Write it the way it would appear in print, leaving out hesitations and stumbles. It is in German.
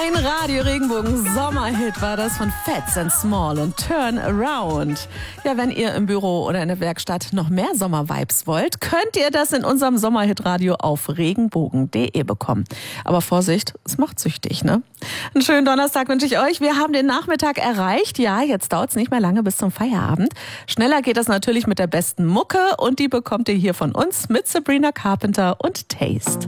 Ein Radio-Regenbogen-Sommerhit war das von Fats and Small und Turn Around. Ja, wenn ihr im Büro oder in der Werkstatt noch mehr Sommer-Vibes wollt, könnt ihr das in unserem Sommerhit-Radio auf regenbogen.de bekommen. Aber Vorsicht, es macht süchtig, ne? Einen schönen Donnerstag wünsche ich euch. Wir haben den Nachmittag erreicht. Ja, jetzt dauert es nicht mehr lange bis zum Feierabend. Schneller geht das natürlich mit der besten Mucke und die bekommt ihr hier von uns mit Sabrina Carpenter und Taste.